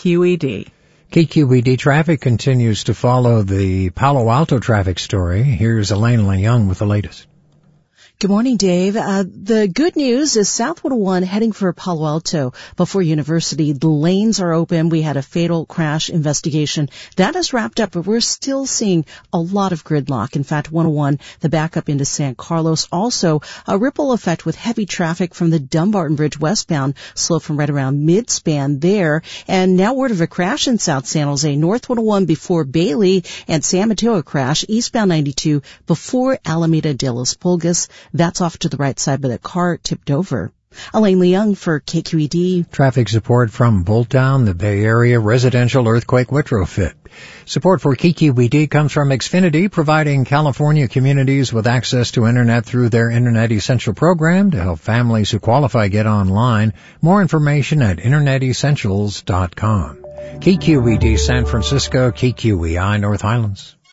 KQED. KQED traffic continues to follow the Palo Alto traffic story. Here's Elaine Leung with the latest. Good morning, Dave. The good news is South 101 heading for Palo Alto before University. The lanes are open. We had a fatal crash investigation. That is wrapped up, but we're still seeing a lot of gridlock. In fact, 101, the backup into San Carlos. Also, a ripple effect with heavy traffic from the Dumbarton Bridge westbound, slow from right around mid-span there. And now word of a crash in South San Jose, North 101 before Bailey, and San Mateo crash, eastbound 92 before Alameda de los Pulgas. That's off to the right side, but the car tipped over. Elaine Leung for KQED. Traffic support from Bolttown, the Bay Area residential earthquake retrofit. Support for KQED comes from Xfinity, providing California communities with access to Internet through their Internet Essential program to help families who qualify get online. More information at InternetEssentials.com. KQED San Francisco, KQEI North Highlands.